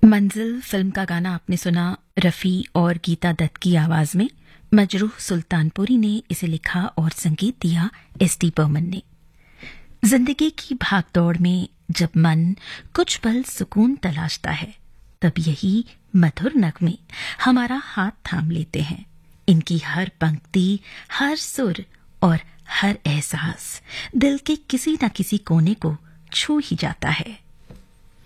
मंजिल फिल्म का गाना आपने सुना रफ़ी और गीता दत्त की आवाज में। मजरूह सुल्तानपुरी ने इसे लिखा और संगीत दिया एस.डी. बर्मन ने। जिंदगी की भागदौड़ में जब मन कुछ पल सुकून तलाशता है, तब यही मधुर नगमे हमारा हाथ थाम लेते हैं। इनकी हर पंक्ति, हर सुर और हर एहसास दिल के किसी न किसी कोने को छू ही जाता है।